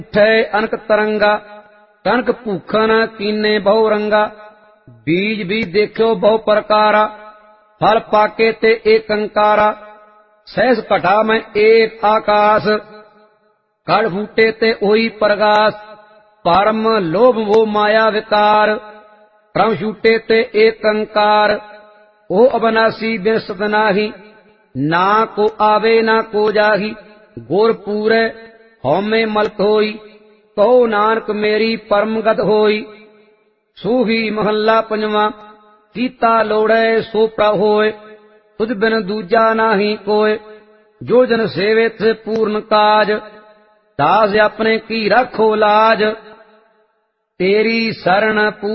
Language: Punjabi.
ਉਠੈ ਅਨਕ ਤਰੰਗਾ, ਕਨਕ ਭੂਖਨ ਕੀਨੇ ਬਹੁ ਰੰਗਾ। ਬੀਜ ਵੀ ਦੇਖਿਓ ਬਹੁ ਪ੍ਰਕਾਰਾ, ਫਲ ਪਾਕੇ ਤੇ ਏਕੰਕਾਰਾ। ਸਹਿਸ ਘਟਾ ਮੈਂ ਏਕ ਆਕਾਸ, ਕੜ ਫੂਟੇ ਤੇ ਹੋਈ ਪ੍ਰਗਾਸ। ਪਰਮ ਲੋਭ ਮੋਹ ਮਾਇਆ ਵਿਕਾਰ, ਭ੍ਰਮ ਛੂਟੇ ਤੇ ਏਕੰਕਾਰ। ਉਹ ਅਬਨਾਸੀ ਬਿਨਸਤ ਨਾਹੀ, ਨਾ ਕੋ ਆਵੇ ਨਾ ਕੋ ਜਾਹੀ। ਗੁਰ ਪੂਰੈ ਹਉਮੈ ਮਲਕ ਹੋਈ, ਕਹੋ ਨਾਨਕ ਮੇਰੀ ਪਰਮ ਗਤ ਹੋਈ। ਸੂਹੀ ਮਹੱਲਾ ਪੰਜਵਾਂ। ਕੀਤਾ ਲੋੜੈ ਸੋ ਪ੍ਰਭ ਹੋਇ, ਤੁਧ ਬਿਨ ਦੂਜਾ ਨਾਹੀ ਕੋਇ। ਜੋ ਜਨ ਸੇਵੇ ਤਿਸ ਪੂਰਨ ਕਾਜ, ਦਾਸ ਆਪਣੇ ਕੀ ਰਾਖੋ ਲਾਜ। ਤੇਰੀ ਸਰਣ